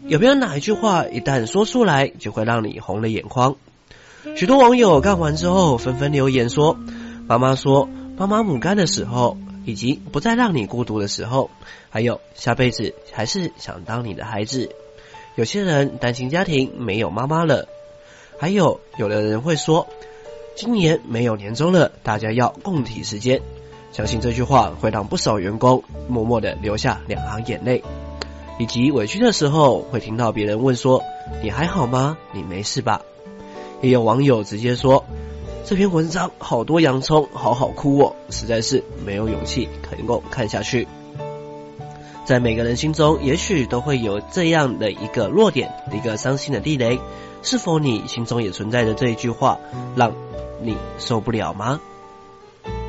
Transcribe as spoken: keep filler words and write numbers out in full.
有没有哪一句话一旦说出来就会让你红了眼眶？许多网友看完之后纷纷留言说，妈妈说妈妈母干的时候，以及不再让你孤独的时候，还有下辈子还是想当你的孩子。有些人担心家庭没有妈妈了，还有有的人会说，今年没有年终了，大家要共体时间。相信这句话会让不少员工默默的流下两行眼泪，以及委屈的时候会听到别人问说，你还好吗？你没事吧？也有网友直接说，这篇文章好多洋葱，好好哭哦，实在是没有勇气能够看下去。在每个人心中也许都会有这样的一个弱点，一个伤心的地雷，是否你心中也存在着这一句话，让你受不了吗？